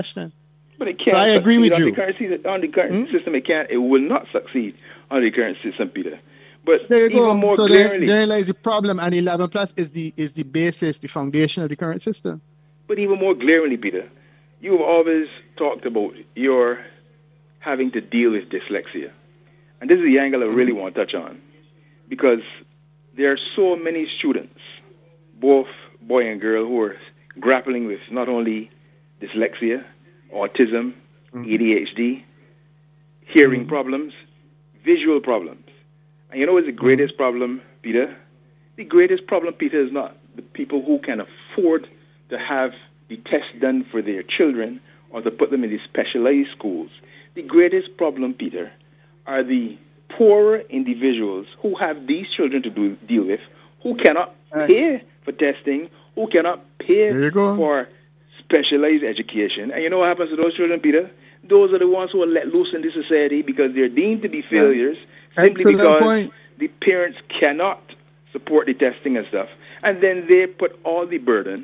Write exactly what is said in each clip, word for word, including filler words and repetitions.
question. But it can't so I agree succeed with on you. the current, season, on the current Hmm? system. It can't. It will not succeed on the current system, Peter. But There you even go. more So there, glaringly, there lies the problem, and eleven plus is the is the basis, the foundation of the current system. but even more glaringly, Peter, you have always talked about your having to deal with dyslexia, and this is the angle I really want to touch on, because there are so many students, both boy and girl, who are grappling with not only dyslexia, autism, Mm-hmm. A D H D, hearing Mm-hmm. problems, visual problems. And you know what's the greatest problem, Peter? The greatest problem, Peter, is not the people who can afford to have the test done for their children or to put them in these specialized schools. The greatest problem, Peter, are the poorer individuals who have these children to do, deal with, who cannot Right. pay for testing, who cannot pay There you go. for specialized education. And you know what happens to those children, Peter? Those are the ones who are let loose in this society because they're deemed to be failures simply Excellent because point. the parents cannot support the testing and stuff. And then they put all the burden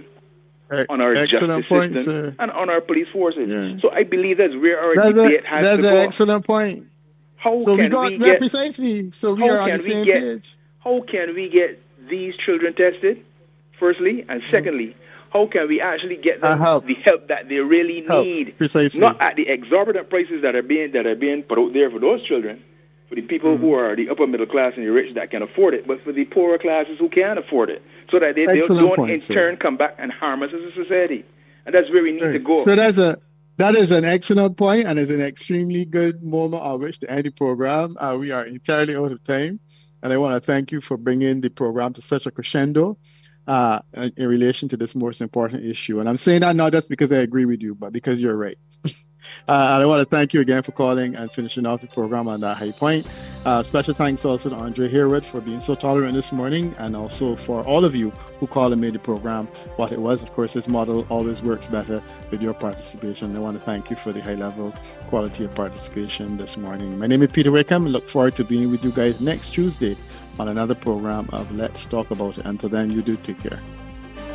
on our Excellent justice point, system sir. and on our police forces. Yeah. So I believe that's where our That's debate a, has that's to an go. excellent point. How So we can got we yeah, get precisely. So we how are on can the we same get- page. how can we get these children tested, firstly, and secondly, how can we actually get them Uh, help. the help that they really Help. need, Precisely. not at the exorbitant prices that are being that are being put out there for those children, for the people who are the upper middle class and the rich that can afford it, but for the poorer classes who can't afford it, so that they, they Excellent don't point, in sir. turn come back and harm us as a society. And that's where we need to Right. go. So that's a that is an excellent point, and it's an extremely good moment at which to end the program. Uh, we are entirely out of time, and I want to thank you for bringing the program to such a crescendo uh, in in relation to this most important issue. And I'm saying that not just because I agree with you, but because you're right. Uh, and I want to thank you again for calling and finishing off the program on that high point. Uh, special thanks also to Andre Harewood for being so tolerant this morning, and also for all of you who called and made the program what it was. Of course, this model always works better with your participation. I want to thank you for the high level quality of participation this morning. My name is Peter Wickham. I look forward to being with you guys next Tuesday on another program of Let's Talk About It. Until then, you do take care.